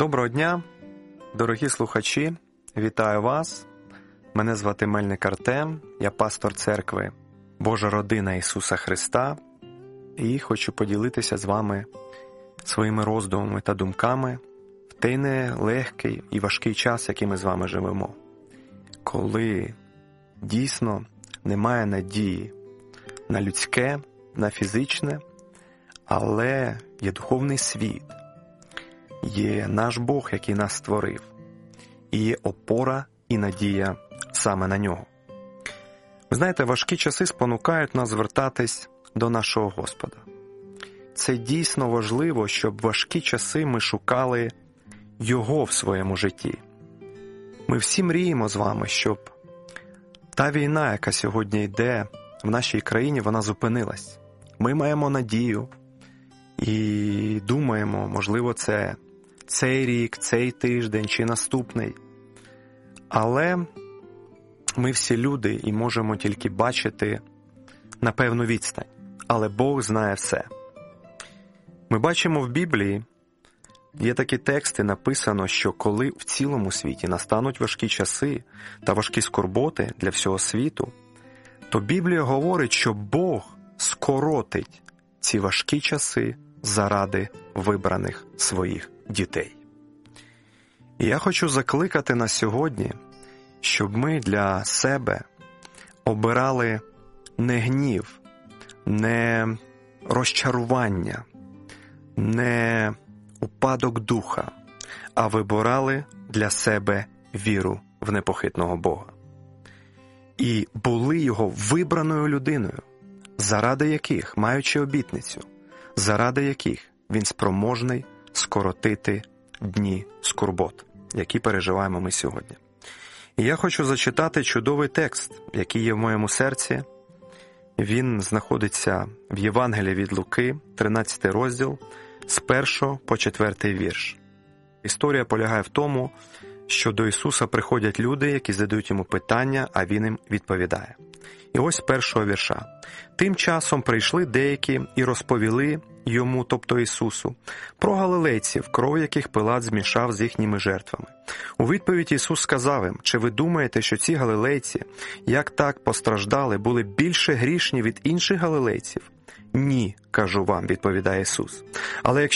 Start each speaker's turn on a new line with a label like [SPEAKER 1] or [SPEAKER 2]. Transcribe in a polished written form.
[SPEAKER 1] Доброго дня, дорогі слухачі, вітаю вас. Мене звати Мельник Артем, я пастор церкви Божа Родина Ісуса Христа і хочу поділитися з вами своїми роздумами та думками в той нелегкий і важкий час, який ми з вами живемо. Коли дійсно немає надії на людське, на фізичне, але є духовний світ, є наш Бог, який нас створив, і є опора і надія саме на нього. Ви знаєте, важкі часи спонукають нас звертатись до нашого Господа. Це дійсно важливо, щоб в важкі часи ми шукали Його в своєму житті. Ми всі мріємо з вами, щоб та війна, яка сьогодні йде в нашій країні, вона зупинилась. Ми маємо надію і думаємо, можливо, це цей рік, цей тиждень чи наступний. Але ми всі люди і можемо тільки бачити на певну відстань. Але Бог знає все. Ми бачимо в Біблії, є такі тексти, написано, що коли в цілому світі настануть важкі часи та важкі скорботи для всього світу, то Біблія говорить, що Бог скоротить ці важкі часи заради вибраних своїх дітей. І я хочу закликати нас сьогодні, щоб ми для себе обирали не гнів, не розчарування, не упадок духа, а вибирали для себе віру в непохитного Бога. І були Його вибраною людиною, заради яких, маючи обітницю, заради яких Він спроможний скоротити дні скорбот, які переживаємо ми сьогодні. І я хочу зачитати чудовий текст, який є в моєму серці. Він знаходиться в Євангелії від Луки, 13 розділ, з 1 по 4 вірш. Історія полягає в тому, що до Ісуса приходять люди, які задають Йому питання, а Він їм відповідає. І ось з 1 вірша. «Тим часом прийшли деякі і розповіли Йому, тобто Ісусу, про галилейців, кров яких Пилат змішав з їхніми жертвами. У відповідь Ісус сказав їм: чи ви думаєте, що ці галилейці, як так постраждали, були більше грішні від інших галилейців? Ні, кажу вам, відповідає Ісус. Але якщо